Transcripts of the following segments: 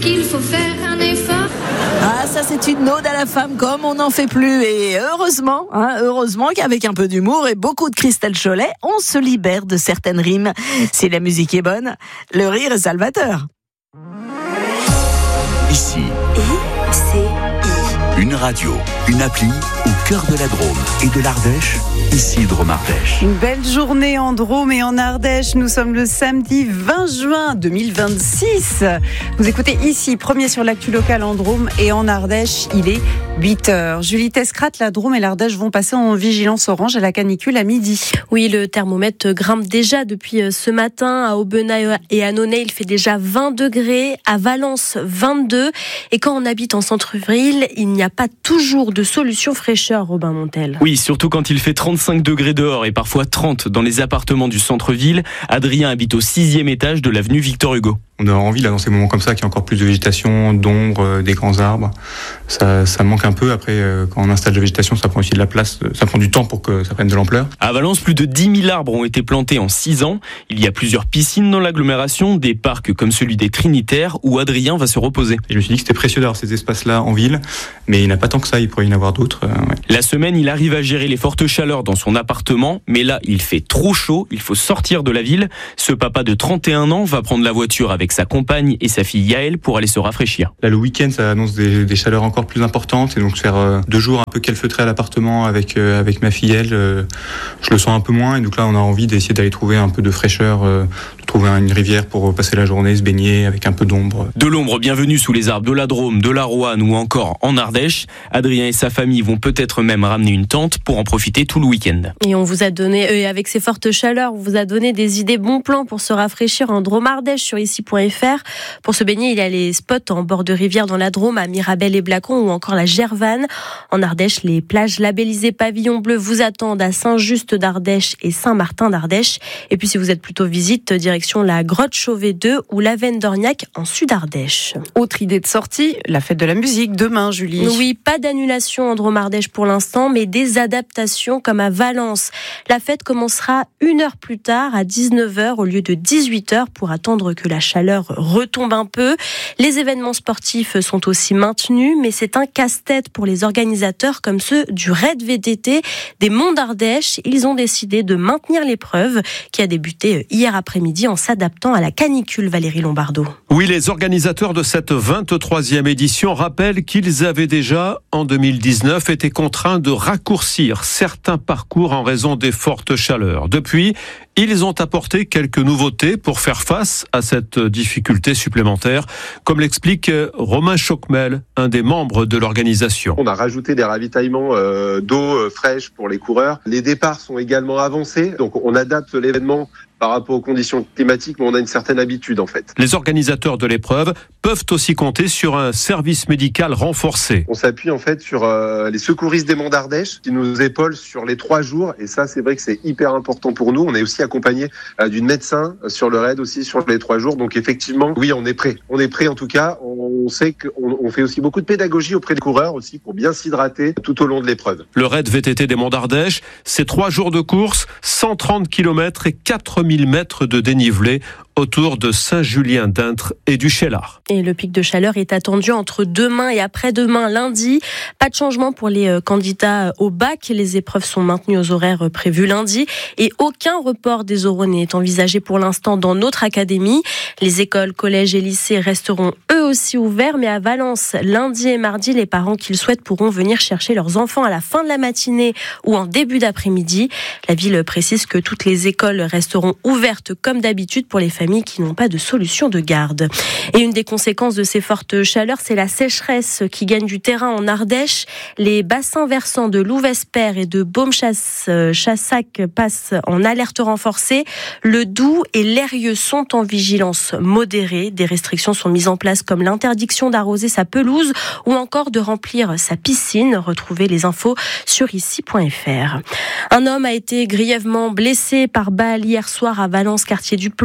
Qu'il faut faire un effort. Ah, ça c'est une ode à la femme comme on n'en fait plus. Et heureusement qu'avec un peu d'humour et beaucoup de Christelle Cholet, on se libère de certaines rimes. Si la musique est bonne, le rire est salvateur. Ici, une radio, une appli au cœur de la Drôme et de l'Ardèche, ici Drôme Ardèche. Une belle journée en Drôme et en Ardèche. Nous sommes le samedi 20 juin 2026. Vous écoutez ici, premier sur l'actu locale en Drôme et en Ardèche, il est 8h. Julie Tescrat, la Drôme et l'Ardèche vont passer en vigilance orange à la canicule à midi. Oui, le thermomètre grimpe déjà depuis ce matin. À Aubenas et à Nonay, il fait déjà 20 degrés. À Valence, 22. Et quand on habite en centre-ville, il n'y a pas toujours de solution fraîcheur, Robin Montel. Oui, surtout quand il fait 35 degrés dehors et parfois 30 dans les appartements du centre-ville. Adrien habite au 6e étage de l'avenue Victor Hugo. On a envie, là, dans ces moments comme ça, qu'il y a encore plus de végétation, d'ombre, des grands arbres. Ça manque un peu. Après, quand on installe de la végétation, ça prend aussi de la place. Ça prend du temps pour que ça prenne de l'ampleur. À Valence, plus de 10 000 arbres ont été plantés en 6 ans. Il y a plusieurs piscines dans l'agglomération, des parcs comme celui des Trinitaires, où Adrien va se reposer. Et je me suis dit que c'était précieux d'avoir ces espaces-là en ville, mais il n'y en a pas tant que ça, il pourrait y en avoir d'autres. Ouais. La semaine, il arrive à gérer les fortes chaleurs dans son appartement, mais là, il fait trop chaud, il faut sortir de la ville. Ce papa de 31 ans va prendre la voiture avec sa compagne et sa fille Yael pour aller se rafraîchir. Là, le week-end, ça annonce des chaleurs encore plus importantes, et donc faire 2 jours un peu calfeutré à l'appartement avec ma fille Yael, je le sens un peu moins, et donc là, on a envie d'essayer d'aller trouver un peu de fraîcheur, de trouver une rivière pour passer la journée, se baigner avec un peu d'ombre. De l'ombre, bienvenue sous les arbres de la Drôme, de la Roanne ou encore en Ardèche. Adrien et sa famille vont peut-être même ramener une tente pour en profiter tout le week-end. Et on vous a donné, avec ces fortes chaleurs, on vous a donné des idées bons plans pour se rafraîchir en Drôme Ardèche sur ici.fr. Pour se baigner, il y a les spots en bord de rivière dans la Drôme, à Mirabel et Blacon ou encore la Gervanne. En Ardèche, les plages labellisées Pavillon Bleu vous attendent à Saint-Just d'Ardèche et Saint-Martin d'Ardèche. Et puis si vous êtes plutôt visite, direction la Grotte Chauvet 2 ou la Veine d'Orniac en Sud-Ardèche. Autre idée de sortie, la fête de la musique demain, Julie. Oui, pas d'annulation en Drôme Ardèche pour l'instant, mais des adaptations comme à Valence. La fête commencera 1 heure plus tard, à 19h au lieu de 18h pour attendre que la chaleur retombe un peu. Les événements sportifs sont aussi maintenus, mais c'est un casse-tête pour les organisateurs comme ceux du Raid VTT des Monts d'Ardèche. Ils ont décidé de maintenir l'épreuve qui a débuté hier après-midi en s'adaptant à la canicule, Valérie Lombardo. Oui, les organisateurs de cette 23e édition rappellent qu'ils avaient déjà, en 2019, été contraints de raccourcir certains parcours en raison des fortes chaleurs. Depuis, ils ont apporté quelques nouveautés pour faire face à cette difficulté supplémentaire, comme l'explique Romain Chocmel, un des membres de l'organisation. On a rajouté des ravitaillements d'eau fraîche pour les coureurs. Les départs sont également avancés, donc on adapte l'événement par rapport aux conditions climatiques, mais on a une certaine habitude en fait. Les organisateurs de l'épreuve peuvent aussi compter sur un service médical renforcé. On s'appuie en fait sur les secouristes des Monts d'Ardèche qui nous épaulent sur les 3 jours, et ça c'est vrai que c'est hyper important pour nous. On est aussi accompagné d'une médecin sur le raid aussi sur les 3 jours, donc effectivement oui, on est prêt. On est prêt en tout cas. On sait qu'on fait aussi beaucoup de pédagogie auprès des coureurs aussi pour bien s'hydrater tout au long de l'épreuve. Le raid VTT des Monts d'Ardèche, c'est 3 jours de course, 130 km et 4000 mètres de dénivelé autour de Saint-Julien-d'Intres et du Cheylard. Et le pic de chaleur est attendu entre demain et après-demain, lundi. Pas de changement pour les candidats au bac. Les épreuves sont maintenues aux horaires prévus lundi et aucun report des oraux n'est envisagé pour l'instant dans notre académie. Les écoles, collèges et lycées resteront eux aussi ouverts, mais à Valence, lundi et mardi, les parents qui le souhaitent pourront venir chercher leurs enfants à la fin de la matinée ou en début d'après-midi. La ville précise que toutes les écoles resteront ouvertes comme d'habitude pour les familles qui n'ont pas de solution de garde. Et une des conséquences de ces fortes chaleurs, c'est la sécheresse qui gagne du terrain en Ardèche. Les bassins versants de Louvespère et de Baume-Chassac passent en alerte renforcée. Le Doubs et l'Eyrieux sont en vigilance modérée. Des restrictions sont mises en place comme l'interdiction d'arroser sa pelouse ou encore de remplir sa piscine. Retrouvez les infos sur ici.fr. Un homme a été grièvement blessé par balle hier soir à Valence, quartier du Plan. La police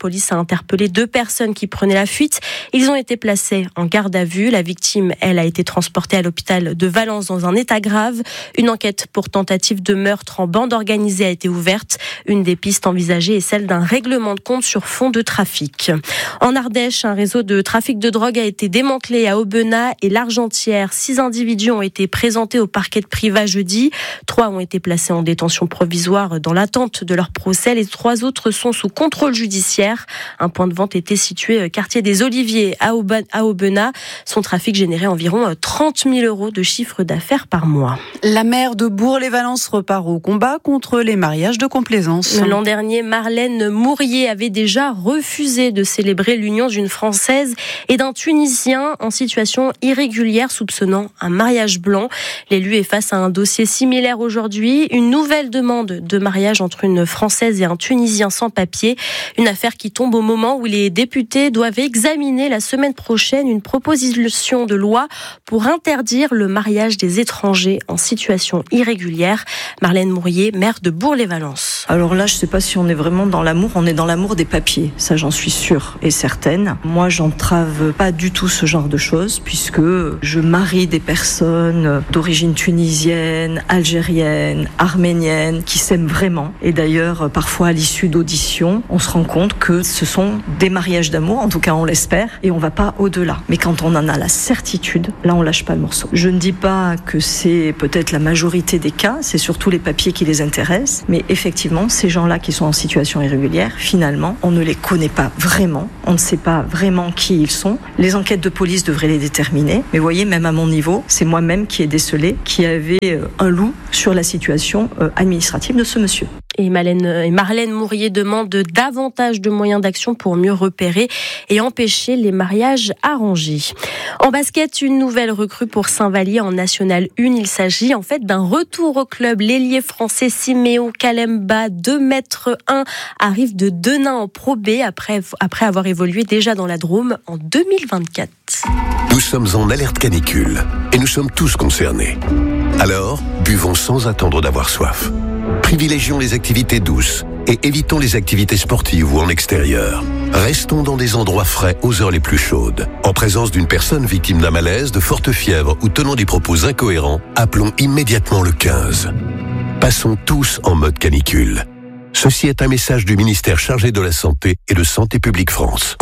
police a interpellé 2 personnes qui prenaient la fuite. Ils ont été placés en garde à vue. La victime, elle, a été transportée à l'hôpital de Valence dans un état grave. Une enquête pour tentative de meurtre en bande organisée a été ouverte. Une des pistes envisagées est celle d'un règlement de compte sur fond de trafic. En Ardèche, un réseau de trafic de drogue a été démantelé à Aubenas et l'Argentière. 6 individus ont été présentés au parquet de Privas jeudi. 3 ont été placés en détention provisoire dans l'attente de leur procès. Les 3 autres sont sous contrôle judiciaire. Un point de vente était situé quartier des Oliviers à Aubenas. Son trafic générait environ 30 000 € de chiffre d'affaires par mois. La maire de Bourg-les-Valences repart au combat contre les mariages de complaisance. L'an dernier, Marlène Mourier avait déjà refusé de célébrer l'union d'une Française et d'un Tunisien en situation irrégulière soupçonnant un mariage blanc. L'élu est face à un dossier similaire aujourd'hui. Une nouvelle demande de mariage entre une Française et un Tunisien sans papier. Une affaire qui tombe au moment où les députés doivent examiner la semaine prochaine une proposition de loi pour interdire le mariage des étrangers en situation irrégulière. Marlène Mourier, maire de Bourg-les-Valences. Alors là, je ne sais pas si on est vraiment dans l'amour. On est dans l'amour des papiers. Ça, j'en suis sûre et certaine. Moi, j'entrave pas du tout ce genre de choses puisque je marie des personnes d'origine tunisienne, algérienne, arménienne qui s'aiment vraiment. Et d'ailleurs, parfois, à l'issue d'auditions, on se rend compte que ce sont des mariages d'amour. En tout cas, on l'espère. Et on va pas au-delà. Mais quand on en a la certitude, là, on lâche pas le morceau. Je ne dis pas que c'est peut-être la majorité des cas. C'est surtout les papiers qui les intéressent. Mais effectivement, ces gens-là qui sont en situation irrégulière, finalement, on ne les connaît pas vraiment. On ne sait pas vraiment qui ils sont. Les enquêtes de police devraient les déterminer. Mais vous voyez, même à mon niveau, c'est moi-même qui ai décelé qu'il y avait un loup sur la situation administrative de ce monsieur. Et Marlène Mourier demande davantage de moyens d'action pour mieux repérer et empêcher les mariages arrangés. En basket, une nouvelle recrue pour Saint-Vallier en National 1. Il s'agit en fait d'un retour au club. L'ailier français Siméo Kalemba, 2,1 m, arrive de Denain en Pro B après avoir évolué déjà dans la Drôme en 2024. Nous sommes en alerte canicule et nous sommes tous concernés. Alors, buvons sans attendre d'avoir soif. Privilégions les activités douces et évitons les activités sportives ou en extérieur. Restons dans des endroits frais aux heures les plus chaudes. En présence d'une personne victime d'un malaise, de forte fièvre ou tenant des propos incohérents, appelons immédiatement le 15. Passons tous en mode canicule. Ceci est un message du ministère chargé de la Santé et de Santé publique France.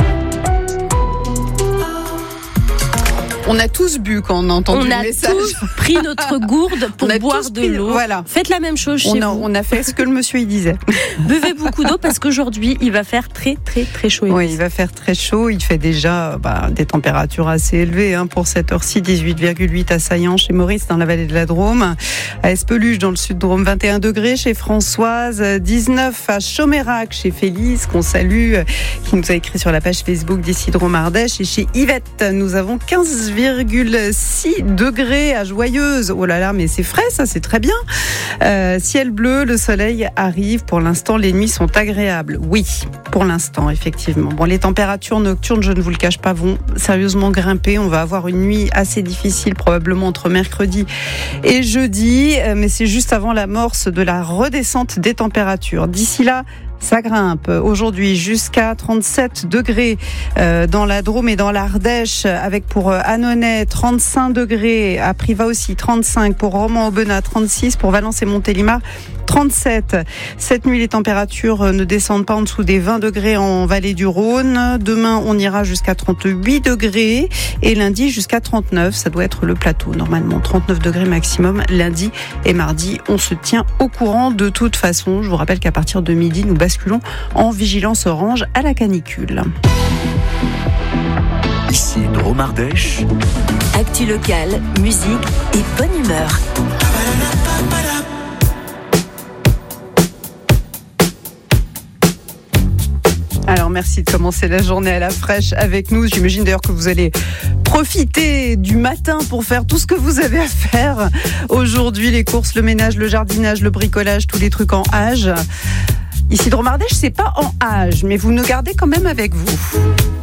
On a tous bu quand on a entendu le message. On a tous pris notre gourde pour boire de l'eau. Voilà. Faites la même chose chez vous. On a fait ce que le monsieur il disait. Buvez beaucoup d'eau parce qu'aujourd'hui, il va faire très, très, très chaud. Oui, il va faire très chaud. Il fait déjà des températures assez élevées pour cette heure-ci. 18,8 à Saillant, chez Maurice, dans la vallée de la Drôme. À Espeluche, dans le sud de Drôme, 21 degrés. Chez Françoise, 19 à Chomérac, chez Félix, qu'on salue, qui nous a écrit sur la page Facebook d'ici Drôme Ardèche. Et chez Yvette, nous avons 15,6 degrés à Joyeuse. Oh là là, mais c'est frais, ça, c'est très bien. Ciel bleu, le soleil arrive. Pour l'instant, les nuits sont agréables. Oui, pour l'instant, effectivement. Bon, les températures nocturnes, je ne vous le cache pas, vont sérieusement grimper. On va avoir une nuit assez difficile, probablement entre mercredi et jeudi. Mais c'est juste avant l'amorce de la redescente des températures. D'ici là, ça grimpe aujourd'hui jusqu'à 37 degrés dans la Drôme et dans l'Ardèche, avec pour Annonay 35 degrés, à Privas aussi 35, pour Romans-Aubenas 36, pour Valence et Montélimar 37. Cette nuit, les températures ne descendent pas en dessous des 20 degrés en vallée du Rhône. Demain, on ira jusqu'à 38 degrés et lundi jusqu'à 39. Ça doit être le plateau. Normalement, 39 degrés maximum lundi et mardi. On se tient au courant de toute façon. Je vous rappelle qu'à partir de midi, nous basculons en vigilance orange à la canicule. Ici Drôme Ardèche. Actu locale, musique et bonne humeur. Alors merci de commencer la journée à la fraîche avec nous. J'imagine d'ailleurs que vous allez profiter du matin pour faire tout ce que vous avez à faire. Aujourd'hui, les courses, le ménage, le jardinage, le bricolage, tous les trucs en âge. Ici Drôme Ardèche, c'est pas en âge, mais vous nous gardez quand même avec vous.